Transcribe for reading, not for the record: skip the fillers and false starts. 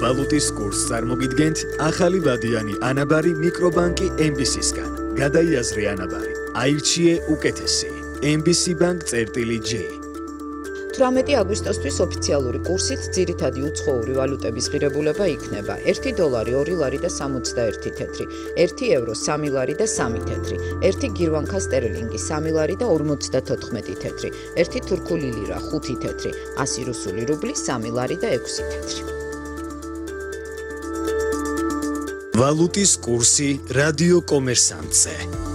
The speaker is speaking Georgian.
ვალუტის კურსს წარმოგიდგენთ ახალი ვადიანი ანაბარი მიკრობანკი MBC-სგან. გადაიაზრე ანაბარი, აირჩიე უკეთესი. MBC Bank წერტილი J. 18 აგვისტოსთვის ოფიციალური კურსით ძირითადი უცხოური ვალუტების ღირებულება იქნება 1 დოლარი 2 ლარი და 61 თეთრი, 1 ევრო 3 ლარი და 3 თეთრი, 1 გირვანქა სტერლინგი 3 ლარი და 54 თეთრი, 1 თურქული ლირა 5 თეთრი, 100 რუსული რუბლი 3 ლარი და 6 თეთრი. ვალუტის კურსი რადიო კომერსანტზე.